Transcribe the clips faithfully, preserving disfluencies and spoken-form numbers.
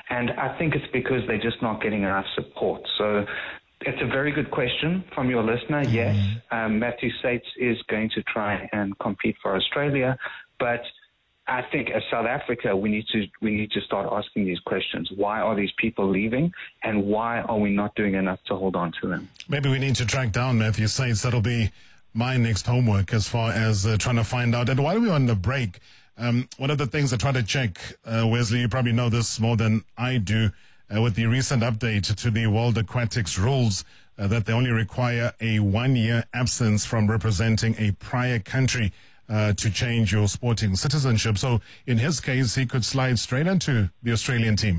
And I think it's because they're just not getting enough support. So it's a very good question from your listener. Mm-hmm. Yes, um, Matthew Sates is going to try and compete for Australia, but I think as South Africa, we need to we need to start asking these questions. Why are these people leaving, and why are we not doing enough to hold on to them? Maybe we need to track down Matthew Sates. That'll be my next homework as far as uh, trying to find out. And while we're on the break, um, one of the things I try to check, uh, Wesley, you probably know this more than I do, uh, with the recent update to the World Aquatics rules, uh, that they only require a one-year absence from representing a prior country Uh, to change your sporting citizenship. So in his case, he could slide straight into the Australian team.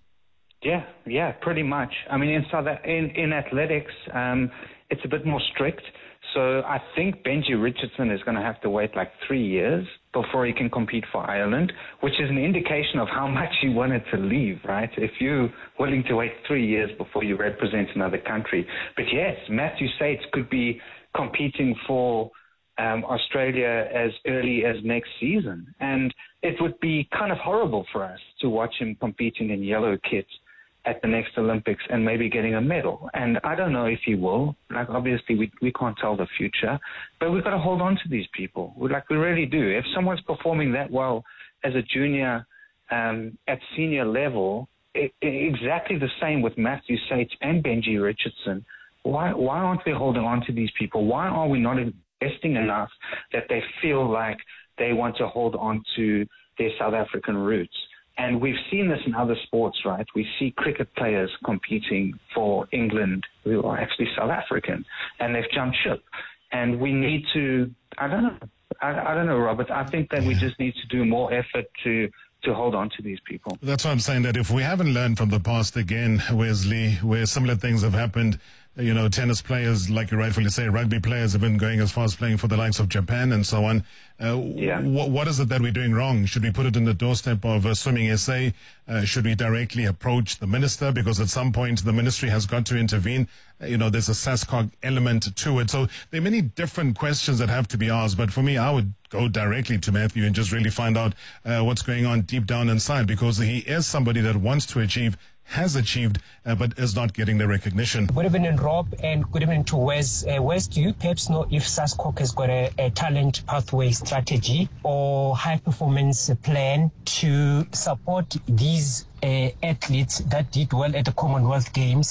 Yeah, yeah, pretty much. I mean, in South in, in athletics, um, it's a bit more strict. So I think Benji Richardson is going to have to wait like three years before he can compete for Ireland, which is an indication of how much he wanted to leave, right? If you're willing to wait three years before you represent another country. But yes, Matthew Sates could be competing for Um, Australia as early as next season. And it would be kind of horrible for us to watch him competing in yellow kits at the next Olympics and maybe getting a medal. And I don't know if he will. Like, obviously, we we can't tell the future, but we've got to hold on to these people. We, like, we really do. If someone's performing that well as a junior um, at senior level, it, it, exactly the same with Matthew Sates and Benji Richardson, why, why aren't we holding on to these people? Why are we not investing enough that they feel like they want to hold on to their South African roots? And we've seen this in other sports, right? We see cricket players competing for England who are actually South African, and they've jumped ship. And we need to, I don't know, I, I don't know, Robert, I think that we just need to do more effort to to hold on to these people. That's why I'm saying that if we haven't learned from the past again, Wesley, where similar things have happened, you know, tennis players, like you rightfully say, rugby players have been going as far as playing for the likes of Japan and so on. Uh, yeah. wh- what is it that we're doing wrong? Should we put it in the doorstep of uh, Swimming S A? Uh, should we directly approach the minister? Because at some point the ministry has got to intervene. Uh, you know, there's a SASCOC element to it. So there are many different questions that have to be asked. But for me, I would go directly to Matthew and just really find out uh, what's going on deep down inside, because he is somebody that wants to achieve, has achieved, uh, but is not getting the recognition. Good evening, Rob, and good evening to Wes. Uh, Wes, do you perhaps know if SASCOC has got a, a talent pathway strategy or high performance plan to support these uh, athletes that did well at the Commonwealth Games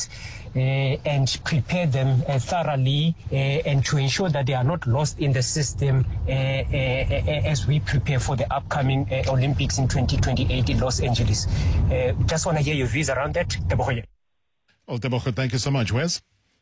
uh, and prepare them uh, thoroughly uh, and to ensure that they are not lost in the system uh, uh, as we prepare for the upcoming uh, Olympics in twenty twenty-eight in Los Angeles? Uh, just want to hear your views around that. Well, Tebogo, thank you so much. Wes?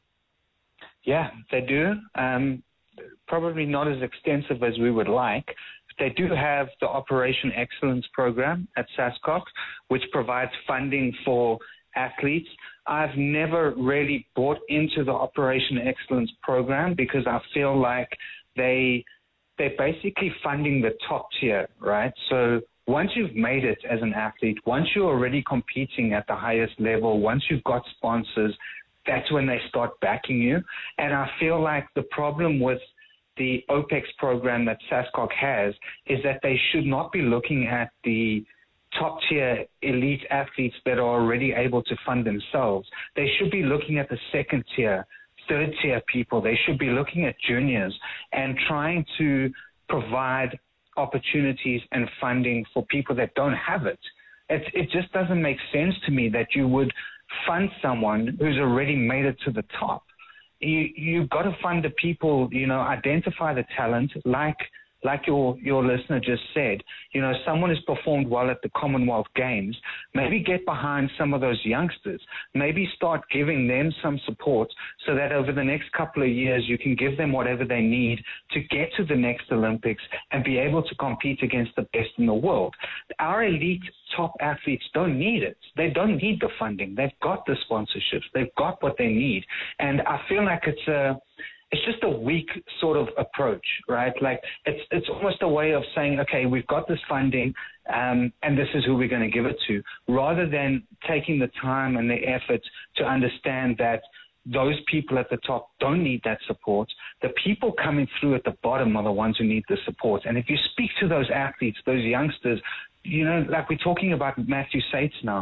Yeah, they do. Um, probably not as extensive as we would like. They do have the Operation Excellence program at SASCOC, which provides funding for athletes. I've never really bought into the Operation Excellence program because I feel like they, they're basically funding the top tier, right? So once you've made it as an athlete, once you're already competing at the highest level, once you've got sponsors, that's when they start backing you. And I feel like the problem with the OPEX program that SASCOC has is that they should not be looking at the top-tier elite athletes that are already able to fund themselves. They should be looking at the second-tier, third-tier people. They should be looking at juniors and trying to provide opportunities and funding for people that don't have it. It, it just doesn't make sense to me that you would fund someone who's already made it to the top. You, you've got to fund the people, you know, identify the talent, like like your, your listener just said. You know, someone has performed well at the Commonwealth Games. Maybe get behind some of those youngsters. Maybe start giving them some support so that over the next couple of years you can give them whatever they need to get to the next Olympics and be able to compete against the best in the world. Our elite top athletes don't need it. They don't need the funding. They've got the sponsorships. They've got what they need. And I feel like it's a it's just a weak sort of approach, right? Like it's it's almost a way of saying, okay, we've got this funding, um, and this is who we're going to give it to, rather than taking the time and the effort to understand that those people at the top don't need that support. The people coming through at the bottom are the ones who need the support. And if you speak to those athletes, those youngsters, you know, like we're talking about Matthew Sates now,